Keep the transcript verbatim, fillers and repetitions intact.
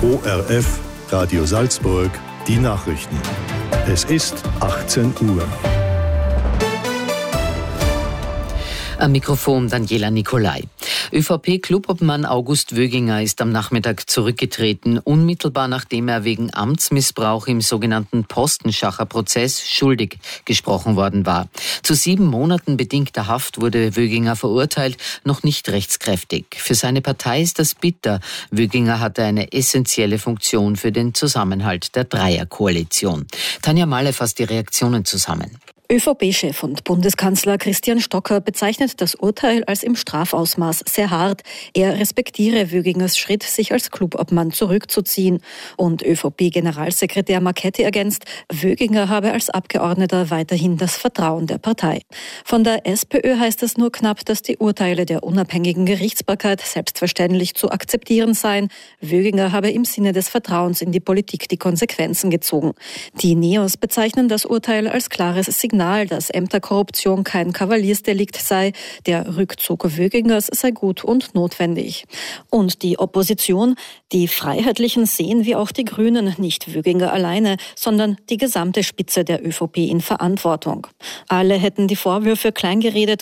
O R F, Radio Salzburg, die Nachrichten. Es ist achtzehn Uhr. Am Mikrofon Daniela Nicolai. ÖVP-Clubobmann August Wöginger ist am Nachmittag zurückgetreten, unmittelbar nachdem er wegen Amtsmissbrauch im sogenannten Postenschacher-Prozess schuldig gesprochen worden war. Zu sieben Monaten bedingter Haft wurde Wöginger verurteilt, noch nicht rechtskräftig. Für seine Partei ist das bitter. Wöginger hatte eine essentielle Funktion für den Zusammenhalt der Dreierkoalition. Tanja Malle fasst die Reaktionen zusammen. ÖVP-Chef und Bundeskanzler Christian Stocker bezeichnet das Urteil als im Strafausmaß sehr hart. Er respektiere Wögingers Schritt, sich als Clubobmann zurückzuziehen. Und ÖVP-Generalsekretär Marchetti ergänzt, Wöginger habe als Abgeordneter weiterhin das Vertrauen der Partei. Von der SPÖ heißt es nur knapp, dass die Urteile der unabhängigen Gerichtsbarkeit selbstverständlich zu akzeptieren seien. Wöginger habe im Sinne des Vertrauens in die Politik die Konsequenzen gezogen. Die Neos bezeichnen das Urteil als klares Signal, dass Ämterkorruption kein Kavaliersdelikt sei. Der Rückzug Wögingers sei gut und notwendig. Und die Opposition, die Freiheitlichen sehen wie auch die Grünen nicht Wöginger alleine, sondern die gesamte Spitze der ÖVP in Verantwortung. Alle hätten die Vorwürfe kleingeredet